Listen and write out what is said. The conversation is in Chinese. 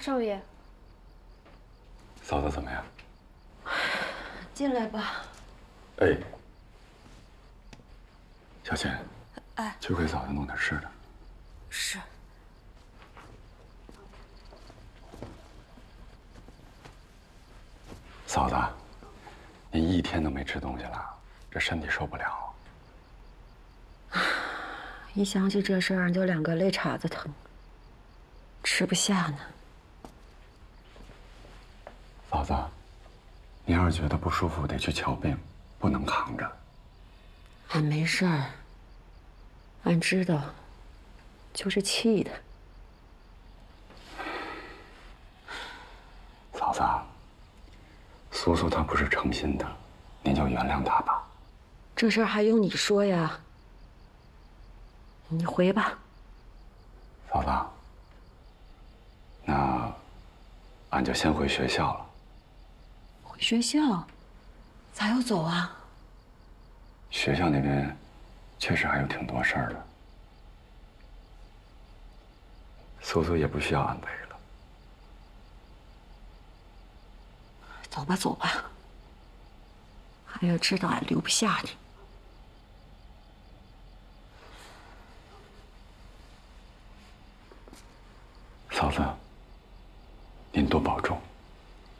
少爷。 嫂子怎么样？ 进来吧。 哎，小倩， 哎， 去给嫂子弄点吃的。 是。 嫂子，你一天都没吃东西了，这身体受不了。 一想起这事儿，就两个肋叉子疼，吃不下呢。 嫂子，你要是觉得不舒服，得去瞧病，不能扛着。 俺没事儿，俺知道，就是气的。 嫂子，苏苏她不是诚心的，您就原谅她吧。 这事儿还用你说呀？你回吧。 嫂子，那俺就先回学校了。 回学校？咋又走啊？ 学校那边确实还有挺多事儿的，苏苏也不需要俺陪了。 走吧，走吧。俺也知道俺留不下你。 嫂子，您多保重。